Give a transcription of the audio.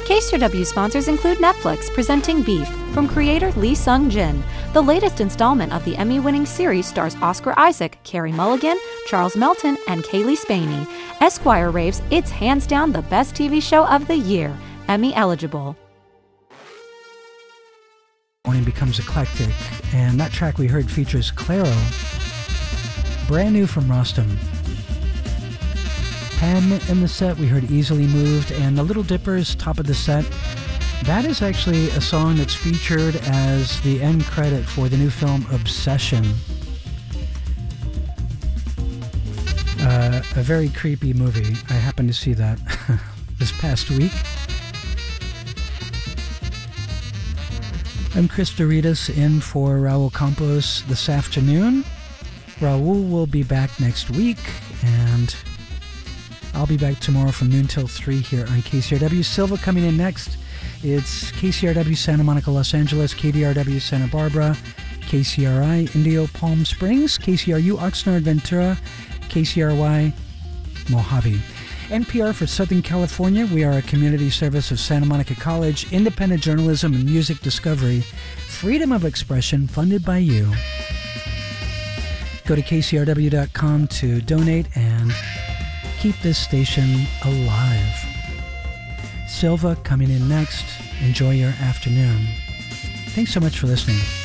KCRW sponsors include Netflix, presenting Beef, from creator Lee Sung-jin. The latest installment of the Emmy-winning series stars Oscar Isaac, Carey Mulligan, Charles Melton, and Kaylee Spaney. Esquire raves it's hands down the best TV show of the year, Emmy eligible. Morning becomes eclectic, and that track we heard features Clairo, brand new from Rostam. Pen in the set, we heard Easily Moved, and the Little Dippers, top of the set. That is actually a song that's featured as the end credit for the new film Obsession. A very creepy movie. I happened to see that this past week. I'm Chris Doritas in for Raul Campos this afternoon. Raul will be back next week, and I'll be back tomorrow from noon till 3 here on KCRW. Silva coming in next. It's KCRW Santa Monica, Los Angeles, KDRW Santa Barbara, KCRI Indio Palm Springs, KCRU Oxnard Ventura, KCRY Mojave. NPR for Southern California. We are a community service of Santa Monica College, independent journalism and music discovery, freedom of expression funded by you. Go to kcrw.com to donate and keep this station alive. Silva coming in next. Enjoy your afternoon. Thanks so much for listening.